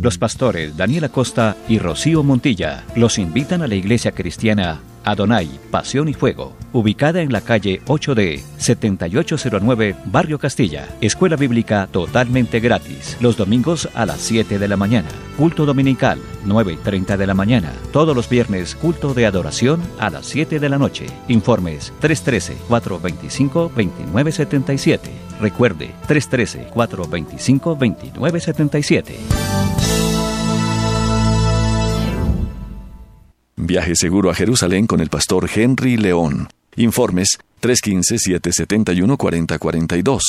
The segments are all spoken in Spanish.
Los pastores Daniel Acosta y Rocío Montilla los invitan a la iglesia cristiana Adonai, Pasión y Fuego, ubicada en la calle 8D, 7809, Barrio Castilla. Escuela bíblica totalmente gratis. Los domingos a las 7 de la mañana. Culto dominical, 9:30 de la mañana. Todos los viernes, culto de adoración a las 7 de la noche. Informes 313-425-2977. Recuerde, 313-425-2977. Viaje seguro a Jerusalén con el pastor Henry León. Informes 315-771-4042.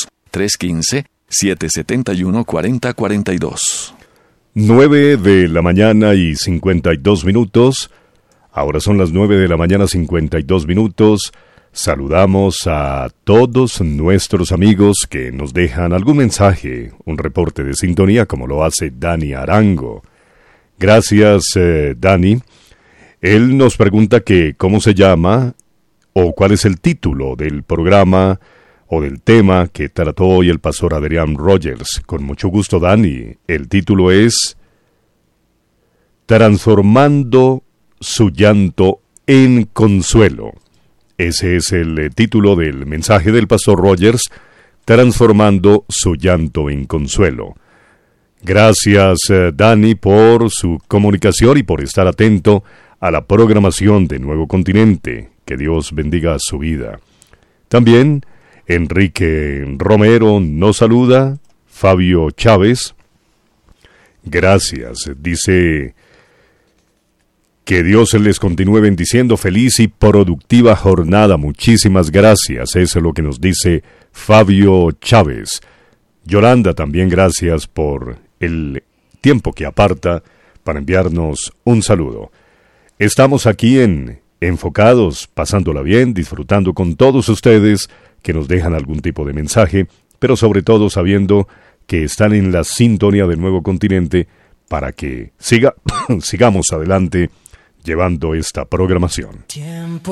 315-771-4042. 9 de la mañana y 52 minutos. Ahora son las 9 de la mañana 52 minutos. Saludamos a todos nuestros amigos que nos dejan algún mensaje, un reporte de sintonía, como lo hace Dani Arango. Gracias, Dani. Él nos pregunta que cómo se llama o cuál es el título del programa o del tema que trató hoy el pastor Adrián Rogers. Con mucho gusto, Dani. El título es Transformando su llanto en consuelo. Ese es el título del mensaje del pastor Rogers, Transformando su llanto en consuelo. Gracias, Dani, por su comunicación y por estar atento a la programación de Nuevo Continente. Que Dios bendiga su vida. También Enrique Romero nos saluda. Fabio Chávez, gracias. Dice que Dios les continúe bendiciendo. Feliz y productiva jornada. Muchísimas gracias. Eso es lo que nos dice Fabio Chávez. Yolanda, también gracias por el tiempo que aparta para enviarnos un saludo. Estamos aquí enfocados, pasándola bien, disfrutando con todos ustedes que nos dejan algún tipo de mensaje, pero sobre todo sabiendo que están en la sintonía del Nuevo Continente para que sigamos adelante llevando esta programación.